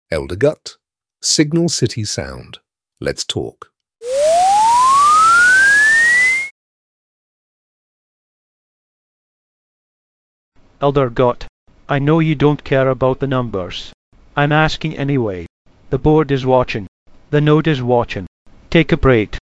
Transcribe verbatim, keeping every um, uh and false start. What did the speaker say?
Elder Gut, Signal City Sound. Let's talk. Elder Gut, I know you don't care about the numbers. I'm asking anyway. The board is watching. The node is watching. Take a break.